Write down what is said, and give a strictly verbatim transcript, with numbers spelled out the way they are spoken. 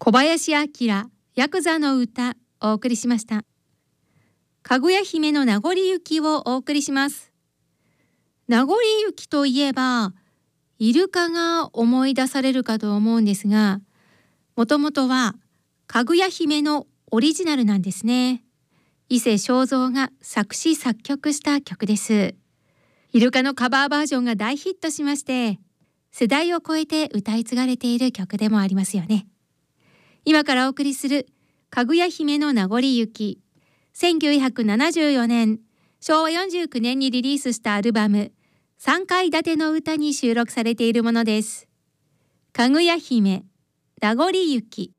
小林明ヤクザの歌お送りしました。かぐや姫の名残雪をお送りします。名残雪といえばイルカが思い出されるかと思うんですが、もともとはかぐや姫のオリジナルなんですね。伊勢正三が作詞作曲した曲です。イルカのカバーバージョンが大ヒットしまして、世代を超えて歌い継がれている曲でもありますよね。今からお送りするかぐや姫の名残雪、せんきゅうひゃくななじゅうよねんしょうわよんじゅうきゅうねんにリリースしたアルバムさんかいだての歌に収録されているものです。かぐや姫名残雪。